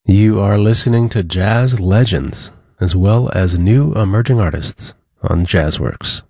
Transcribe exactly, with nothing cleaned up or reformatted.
You are listening to jazz legends, as well as new emerging artists on Jazzworks.